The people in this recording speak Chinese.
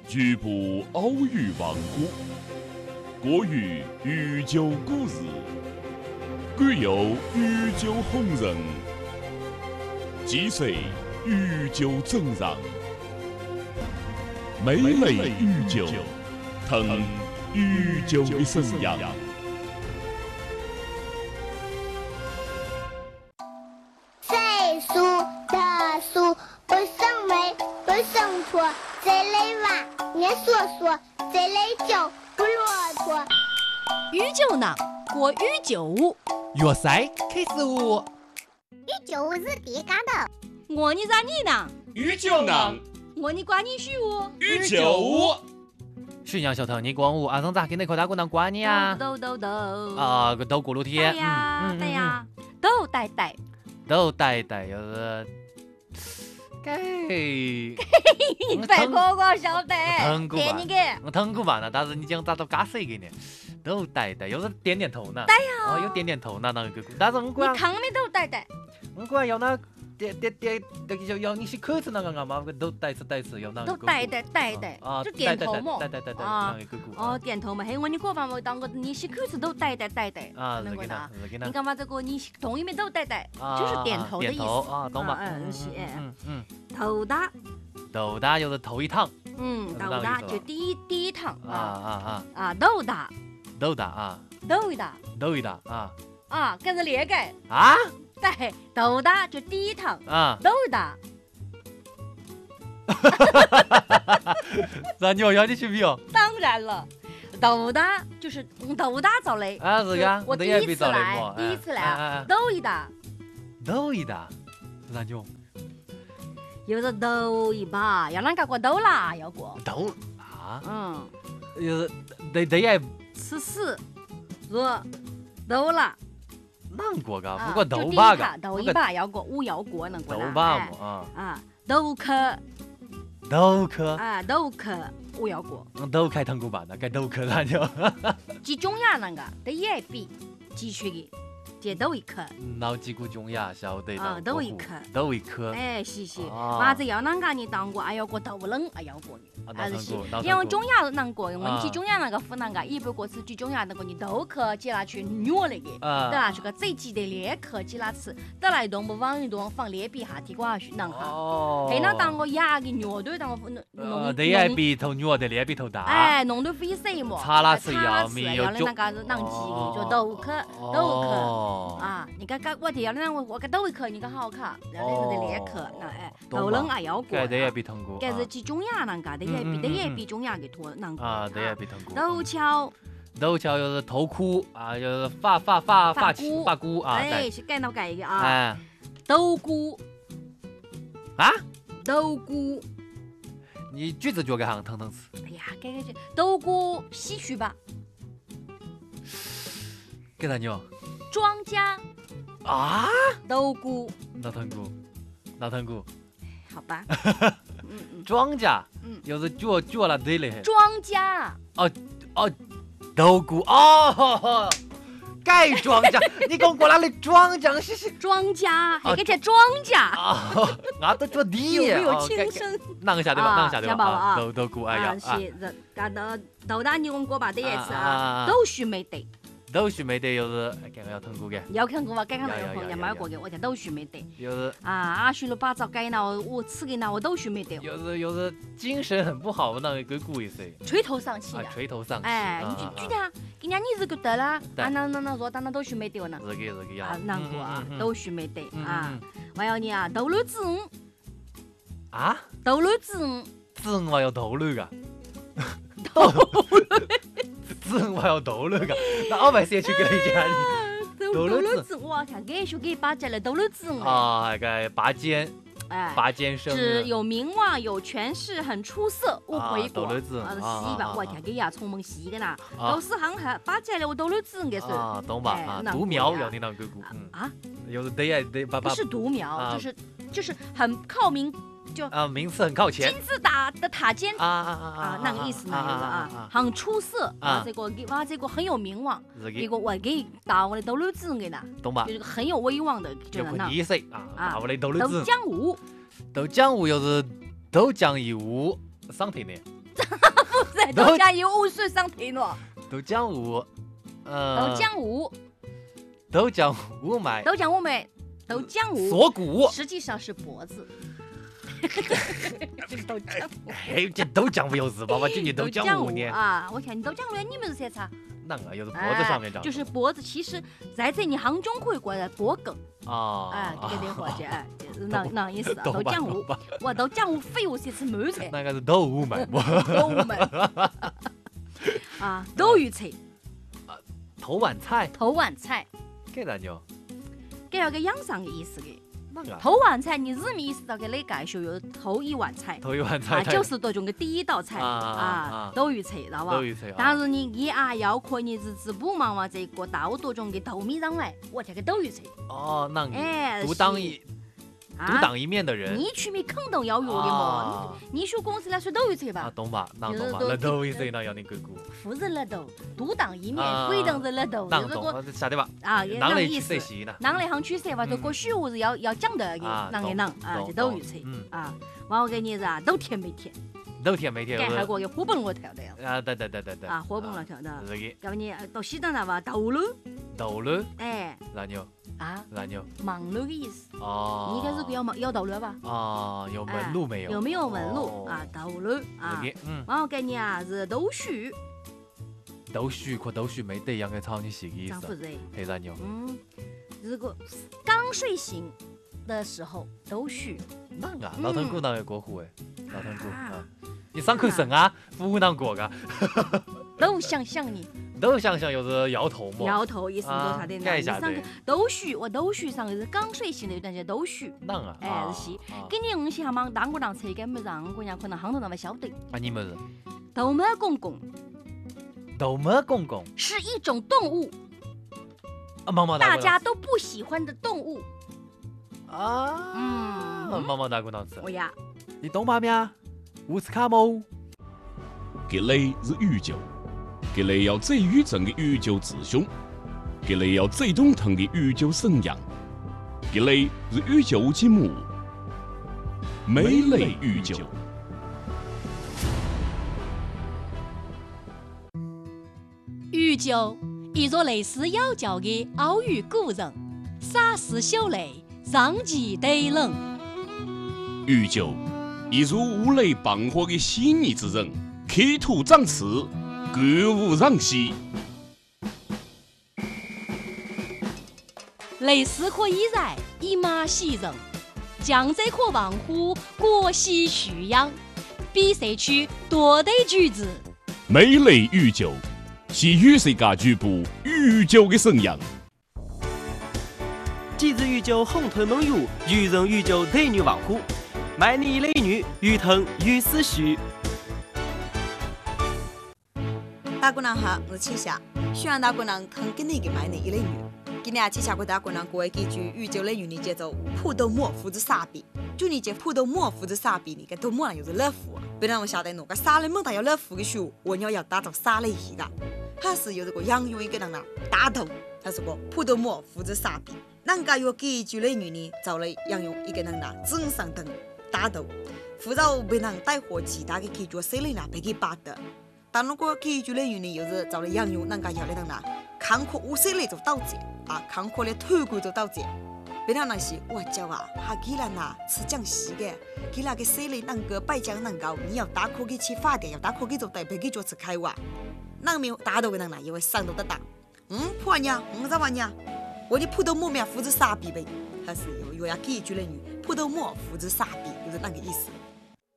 局部偶遇亡国，国语御酒故事，贵有御酒红人，鸡髓御酒正让，美味御酒，腾御酒的生阳。 岁数的数不胜枚，不胜砣，这类碗年说说，这类酒不骆驼。 御酒呢，过御酒舞。 粤赛开始舞。 御酒舞是第一干的。 我你让你呢？ 御酒呢？ 我你管你许我。 御酒舞。 徐娘小头，你光舞，阿松咋给你可大姑娘管你啊？ 抖。 啊，个抖咕噜天。 对呀，对呀，抖呆呆。 抖呆呆又是。给。 你别过我晓得。 疼过吧？ 你给。 我疼过吧？那但是你讲咋都嘎谁给你？抖呆呆又是点点头呢？ 对呀。 哦，有点点头呢，那个。但是我管。 你看没抖呆呆？ 我管要那。要你是口子那个干嘛？都带刺要那个。 都带啊，就点头嘛。 带啊。哦，点头嘛。嘿，我你过番我当个你是口子都带。 啊， 能过的。 你干嘛这个你同意没都带，就是点头的意思。 啊，懂吧？ 是。 头大。头大就是头一趟。 头大就第一趟。斗大啊。斗一大啊。啊，跟着列个。 啊。 对，斗大就第一趟啊， 斗大。 那你要你去比哦？ 当然了，斗大就是斗大造的啊，是个， 我第一次来，斗一大， 那就有个斗一把，要啷个过斗啦？要过斗啊？ 有得也吃屎，说斗啦。 难过噶，不过斗把噶， 斗一把要过，5要过能过啦。 斗把嘛斗壳啊，斗壳5要过。 斗开汤锅巴，那该斗壳那就。 记中亚那个得也比继续的，这斗一颗。 脑脊骨中亚晓得啊，斗一颗。 斗一颗。 哎，是。娃子要啷个你当过，哎要过斗冷，哎要过的。 还是因为中亚啷过，我们记中亚那个湖南个，一般过是记中亚那个你斗壳接拿去虐那个，得拿去个最记得裂壳接拿吃，得来动不往一动放裂皮下地瓜去弄下。嘿，那当个牙给虐对当个弄。 得也比头虐的裂比头大。 哎，弄得肥水嘛。 擦那吃要命， 要的那个囊鸡就斗壳。啊，你看我的要的我个斗一颗，你个好卡，然后是裂壳，那哎，斗冷还要过。 该得也比通过。 该是记中亚那个的。得也比中亚给拖难过啊，得也比通过。 斗桥又是头箍啊，又是发箍啊， 哎，是改到改一个啊。斗菇啊， 斗菇， 你句子就给行腾腾词。 哎呀，改去斗菇唏嘘吧。 给他牛。 庄稼啊， 斗菇， 老藤菇。 好吧。 庄稼，又是脚了对嘞。 庄稼。 哦，豆菇哦，改庄稼，你讲过哪里庄稼是？ 庄稼，还给这庄稼。 啊，俺都做地。 有没有轻声？ 啷个下对吧？ 下吧。 豆菇哎呀。 是，干到豆大你讲过吧？得也是啊，豆须没得。 豆须没得，又是改个要通过嘅。 要看过嘛？改看那个朋友买过嘅，我讲豆须没得。 又是阿叔了把早改了，我吃给了我豆须没得。 又是精神很不好，那个故意噻。 垂头丧气的。 垂头丧气。 哎，你就的啊，人家你是个得啦，那说当豆须没得呢。 是个呀。 难过啊，豆须没得啊。我要你啊，豆乳子啊， 豆乳子子我要豆乳噶。子我要豆乳噶，那我买社区给你讲你。 豆乳子，我看给学给把这了豆乳子。 啊，那个拔尖，拔尖生。 是有名望，有权势，很出色，无回国。 豆乳子。 西吧，我看给牙从门西的啦。都是行哈，把这了我豆乳子给是。 啊，懂吧？独苗要你那个股。 啊？ 有的得不是独苗，就是很靠名。就名次很靠前， 金字塔的塔尖那个意思呢，很出色这个很有名望，这个我给打我的豆乳子给呢， 懂吧？ 就是很有威望的，就是那意思打我的豆乳子。 豆浆舞， 豆浆舞又是豆浆一屋上天的。 不是，豆浆有5岁上腿了。 豆浆糊， 豆浆糊， 豆浆雾霾， 豆浆雾霾，豆浆糊， 锁骨， 实际上是脖子。豆浆糊， 哎，这豆浆糊有事吧？就你豆浆糊呢？ 啊，我看你豆浆糊呢，你们是谁查？ 那个又是脖子上面长， 就是脖子。其实在这你杭中会过的脖梗啊， 哎，这个伙计，哎，就是那意思。豆浆糊，哇，豆浆糊废物是吃满菜。 那个是豆雾霾， 豆雾霾。啊，豆鱼菜。 头碗菜， 头碗菜， 给哪牛？ 给那个养生的意思的。 那个头碗菜，你日意思到给哪个就有头一碗菜。 头一碗菜就是这种的第一道菜豆鱼菜，知道吧？ 豆鱼菜。 但是你要可你日子不忙嘛，这个到多种的豆米上来，我这个豆鱼菜。 哦，那哎， 独当一面的人， 你去没肯定要用的嘛？你说公司来说豆鱼菜吧？ 懂吧？那懂吧？那豆鱼菜那要你哥哥。 夫人热豆，独当一面，非等着热豆。 那懂，晓得吧？ 啊， 囊来取色系呢？ 囊来行取色，或者过虚话是要讲的的，囊一囊啊，这豆鱼菜啊。完我给你是啊，都甜没甜？ 都甜没甜？ 盖还过给火盆我跳的啊，对。 啊，火盆我跳的。 是的。 要不你到西藏那吧，豆腐。 豆腐。 哎。 哪牛？ 啊？ 哪牛？ 忙碌的意思。 哦。 你应该是要豆腐吧？ 啊，有纹路没有？ 有没有纹路啊？豆腐啊。完我给你啊是豆须。 豆须和豆须没得一样的炒你洗的意思。 不是。 黑哪牛？ 如果刚睡醒的时候豆须。 那个老藤姑那个过户哎，老藤姑啊。你上口神啊，湖南过噶。 都想想你。 都想想又是摇头嘛。 摇头意思多啥的呢？ 盖一下对。 豆须，我豆须上是刚睡醒的有点叫豆须。 啷啊？ 哎，是西。给你用些哈嘛，当过当车根本上人家可能行头那么晓得。 啊，你们是？ 豆麦公公。 豆麦公公是一种动物。 啊，毛毛大家都不喜欢的动物。 啊。毛毛大姑娘子。 我呀。 你懂吗咩？乌斯卡姆。 这类是宇宙，这类要最宇宙的宇宙之兄，这类要最懂腾的宇宙神样，这类是宇宙之母，美类宇宙。 宇宙，一座类似妖教的奥语古人，洒丝秀泪，上极对冷。 宇宙，一如五雷傍火的细腻之人。刻土长刺，歌舞攘息。 类似可以然，以马喜人；江浙可望乎，国喜徐扬。比赛区多得句子。 美类宇宙，是与世界局部宇宙的神样。 今日宇宙红吞猛乳，愚人宇宙美女望乎，卖你一类女，鱼腾鱼思绪。 大姑娘好，我是青霞。希望大姑娘疼给你个买你一类女。今年接下过大姑娘过一句宇宙类女的节奏，普都莫夫子傻逼。就你这普都莫夫子傻逼，你个都莫人又是乐福。别让我晓得侬个傻类猛大要乐福的书，我要打造傻类戏的。还是有这个养用一个人呢打头，他是个普都莫夫子傻逼。人家有几句类女呢，找来养用一个人呢正上灯打头，扶着别人带火其他的去做谁类呢被给拔的。但如果记住类女又是找来养用，人家要来等哪？看阔无谁来做导致啊，看阔的透过做导致。别让那些我叫啊，还给了那吃讲戏的，给那个谁来能够摆讲能够，你要打阔给去发的，要打阔给做代被给做吃开哇。那没有打到的人呢，因为上头的打。破娘，咋玩呀？我的普通木面胡子傻逼呗，还是有要记住类女，普通木胡子傻逼，就是那个意思。